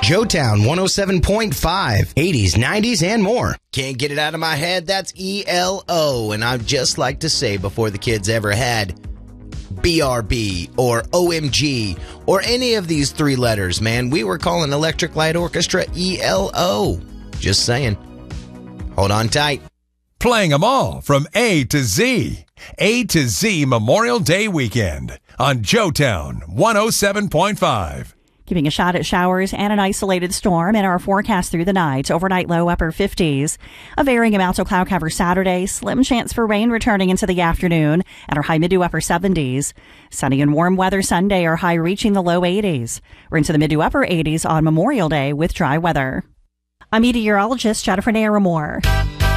Joetown 107.5, 80s, 90s, and more. Can't get it out of my head, that's ELO. And I'd just like to say, before the kids ever had BRB or OMG or any of these three letters, man, we were calling Electric Light Orchestra ELO. Just saying. Hold on tight. Playing them all from A to Z. A to Z Memorial Day weekend on Joetown 107.5. Giving a shot at showers and an isolated storm in our forecast through the night. Overnight low upper 50s. A varying amount of cloud cover Saturday. Slim chance for rain returning into the afternoon at our high mid to upper 70s. Sunny and warm weather Sunday, our high reaching the low 80s. We're into the mid to upper 80s on Memorial Day with dry weather. I'm meteorologist Jennifer Naramore.